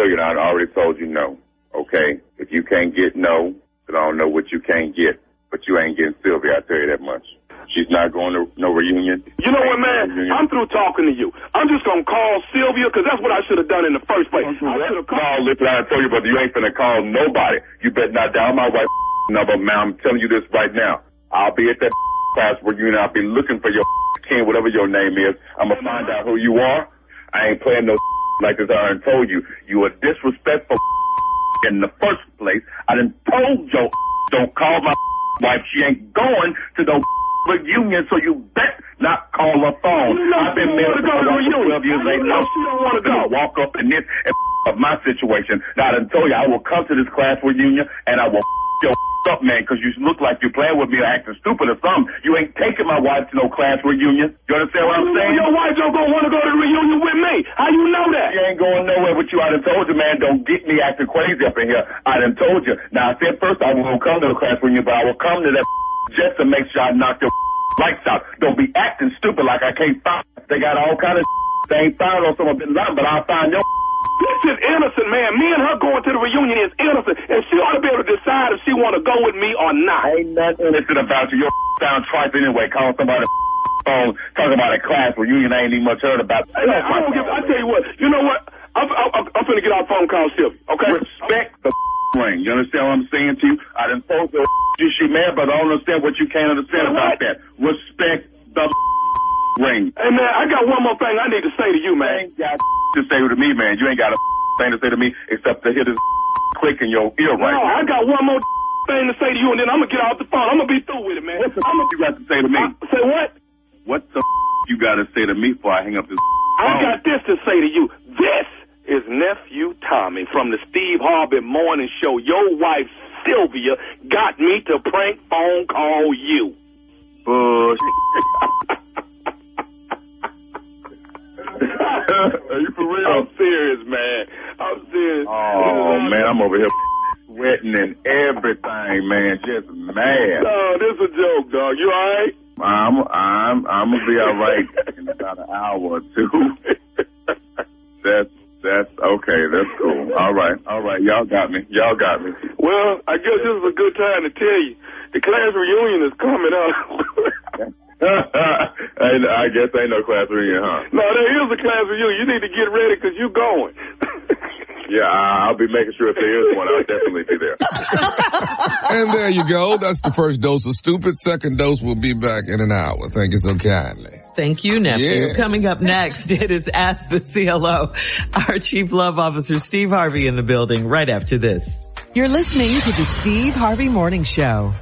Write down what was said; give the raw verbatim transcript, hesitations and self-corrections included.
tell you, I already told you no, okay? If you can't get no, then I don't know what you can't get. But you ain't getting Sylvia, I tell you that much. She's not going to no reunion. You know what, man? No I'm through talking to you. I'm just going to call Sylvia because that's what I should have done in the first place. I should have called. Listen, I told you, but you ain't finna call nobody. You better not dial my wife's number, man. I'm telling you this right now. I'll be at that class reunion. I'll be looking for your kin, whatever your name is. I'm going to find out who you are. I ain't playing no like this. I done told you. You are disrespectful in the first place. I done told your don't call my wife. She ain't going to no reunion, so you bet not call her phone. You know I've been married for twelve years later. Now she don't want to go. Walk up in this and of my situation. Now I done told you I will come to this class reunion and I will your up, man, because you look like you're playing with me or acting stupid or something. You ain't taking my wife to no class reunion. You understand what I'm saying? Your wife don't gonna want to go to the reunion with me. How you know that? She ain't going nowhere with you. I done told you, man, don't get me acting crazy up in here. I done told you. Now I said first I won't come to the class reunion, but I will come to that just to make sure I knock your lights out. Don't be acting stupid like I can't find. They got all kind of they ain't found on someone been lying, but I'll find your. This is innocent, man. Me and her going to the reunion is innocent, and she ought to be able to decide if she want to go with me or not. Ain't nothing innocent about you. Your sound tripe anyway. Calling somebody phone, talking about a class reunion I ain't even much heard about. Hey, man, I don't give. I tell you what. You know what? I'm I'm, I'm finna get our phone call, Sylvia. Okay. Respect the ring. You understand what I'm saying to you? I done told her you she mad, but I don't understand what you can't understand about that. Respect the ring. Hey man, I got one more thing I need to say to you, man. You ain't got to say to me, man. You ain't got a thing to say to me except to hear this click in your ear right no, now. I got one more thing to say to you, and then I'm gonna get off the phone. I'm gonna be through with it, man. What the I'm you got to say to me? I, say what? What the you got to say to me before I hang up this phone? I got this to say to you. This is Nephew Tommy from the Steve Harvey Morning Show. Your wife Sylvia got me to prank phone call you. Bullshit. Are you for real? I'm serious, man. I'm serious. Oh, man, I'm over here sweating and everything, man. Just mad. No, this is a joke, dog. You all right? I'm, I'm, I'm gonna be all right in about an hour or two. That's, that's okay. That's cool. All right, all right. Y'all got me. Y'all got me. Well, I guess this is a good time to tell you the class reunion is coming up. I guess ain't no class reunion, huh? No, there is a class reunion. You need to get ready because you're going. Yeah, I'll be making sure if there is one, I'll definitely be there. And there you go. That's the first dose of stupid. Second dose will be back in an hour. Thank you so kindly. Thank you, nephew. Yeah. Coming up next, it is Ask the C L O. Our Chief Love Officer, Steve Harvey, in the building right after this. You're listening to the Steve Harvey Morning Show.